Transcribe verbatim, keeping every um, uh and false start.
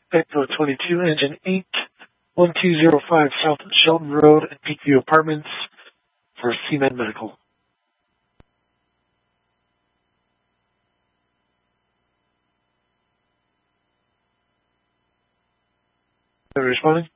Echo twenty-two, engine eight, one two zero five South Shelton Road and Peakview Apartments for C-Med Medical. Are you responding?